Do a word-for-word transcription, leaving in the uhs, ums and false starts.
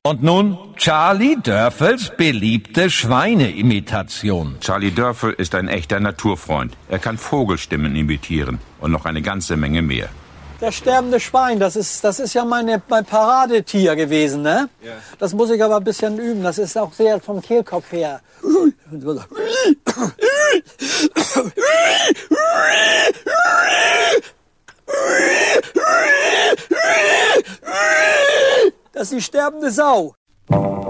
Und nun Charlie Dörfels beliebte Schweineimitation. Charlie Dörfel ist ein echter Naturfreund. Er kann Vogelstimmen imitieren und noch eine ganze Menge mehr. Das sterbende Schwein, das ist, das ist ja meine, mein Paradetier gewesen, ne? Ja. Das muss ich aber ein bisschen üben. Das ist auch sehr vom Kehlkopf her. Das ist die sterbende Sau.